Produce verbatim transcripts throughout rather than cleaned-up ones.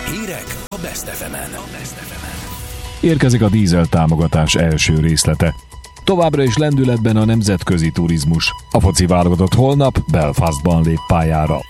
Hírek a Best ef emen. Érkezik a dízel támogatás első részlete. Továbbra is lendületben a nemzetközi turizmus. A foci válogatott holnap Belfastban lép pályára.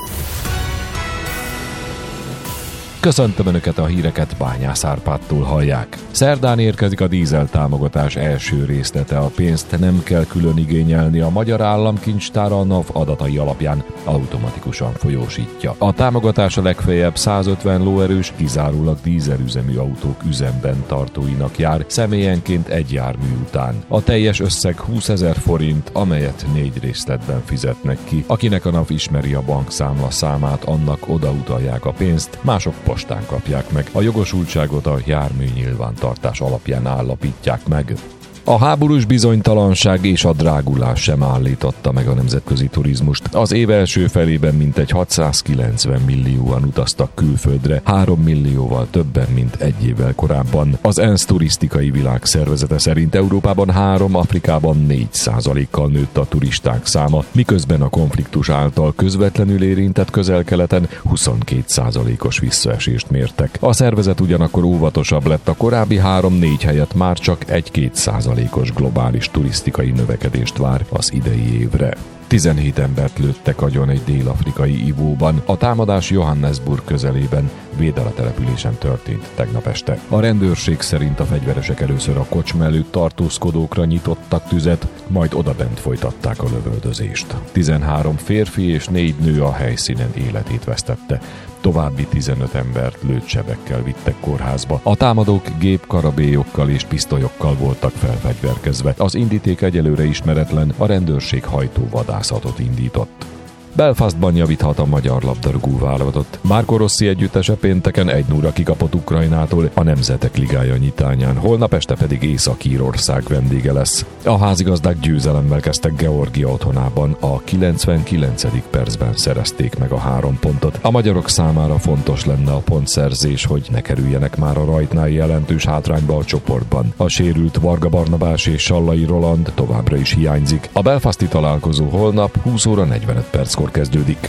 Köszöntöm Önöket, a híreket Bányász Árpádtól hallják. Szerdán érkezik a dízel támogatás első részlete. A pénzt nem kell külön igényelni, a Magyar Államkincstár a NAV adatai alapján automatikusan folyósítja. A támogatás a legfeljebb százötven lóerős, kizárólag dízelüzemű autók üzemben tartóinak jár, személyenként egy jármű után. A teljes összeg húszezer forint, amelyet négy részletben fizetnek ki. Akinek a NAV ismeri a bankszámla számát, annak odautalják a pénzt, mások postán kapják meg. A jogosultságot a jármű nyilvántartás alapján állapítják meg. A háborús bizonytalanság és a drágulás sem állította meg a nemzetközi turizmust. Az év első felében mintegy hatszázkilencven millióan utaztak külföldre, három millióval többen, mint egy évvel korábban. Az ENSZ turisztikai világszervezete szerint Európában három, Afrikában négy százalékkal nőtt a turisták száma, miközben a konfliktus által közvetlenül érintett Közel-Keleten huszonkét százalékos visszaesést mértek. A szervezet ugyanakkor óvatosabb lett, a korábbi három-négy helyett már csak egy-két százalék globális turisztikai növekedést vár az idei évre. tizenhét embert lőttek agyon egy dél-afrikai ivóban. A támadás Johannesburg közelében, Védala településen történt tegnap este. A rendőrség szerint a fegyveresek először a kocsma előtt tartózkodókra nyitottak tüzet, majd odabent folytatták a lövöldözést. tizenhárom férfi és négy nő a helyszínen életét vesztette. További tizenöt embert lőtt sebekkel vittek kórházba. A támadók gépkarabélyokkal és pisztolyokkal voltak felfegyverkezve. Az indíték egyelőre ismeretlen, a rendőrség hajtóvadászatot indított. Belfastban javíthat a magyar labdarúgó válogatott. Marco Rossi együttese pénteken egy nulla kikapott Ukrajnától a Nemzetek Ligája nyitányán, holnap este pedig Észak-Írország vendége lesz. A házigazdák győzelemmel kezdtek Georgia otthonában, a kilencvenkilencedik percben szerezték meg a három pontot. A magyarok számára fontos lenne a pontszerzés, hogy ne kerüljenek már a rajtnál jelentős hátrányba a csoportban. A sérült Varga Barnabás és Sallai Roland továbbra is hiányzik. A belfasti találkozó holnap húsz óra negyvenöt perckor kezdődik.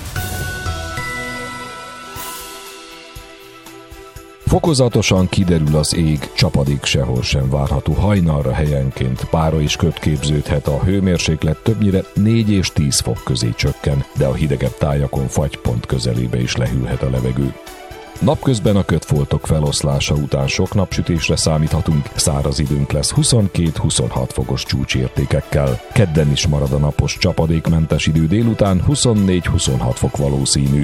Fokozatosan kiderül az ég, csapadék sehol sem várható, hajnalra helyenként pára is köt képződhet, a hőmérséklet többnyire négy és tíz fok közé csökken, de a hidegebb tájakon fagypont közelébe is lehűlhet a levegő. Napközben a kötfoltok feloszlása után sok napsütésre számíthatunk, száraz időnk lesz huszonkét-huszonhat fokos csúcsértékekkel. Kedden is marad a napos csapadékmentes idő, délután huszonnégy-huszonhat fok valószínű.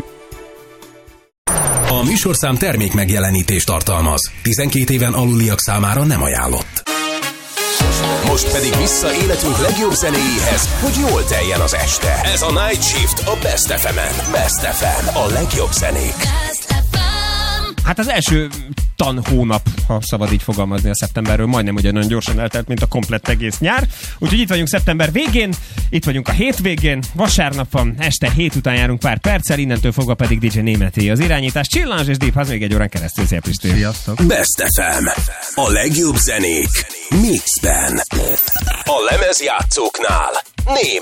A műsorszám termék megjelenítést tartalmaz. tizenkét éven aluliak számára nem ajánlott. Most pedig vissza életünk legjobb zenéjéhez, hogy jól teljen az este. Ez a Night Shift a Best ef emen. Best ef em, a legjobb zenék. Hát az első tanhónap, ha szabad így fogalmazni a szeptemberről, majdnem ugye nagyon gyorsan eltelt, mint a komplett egész nyár. Úgyhogy itt vagyunk szeptember végén, itt vagyunk a hétvégén, vasárnap van, este hét után járunk pár perccel, innentől fogva pedig dé dzsé Németi az irányítás. Chillage és Deep House még egy órán keresztül. Szia Pisti! Sziasztok! Best ef em, a legjobb zenék mixben. A lemezjátszóknál Németi.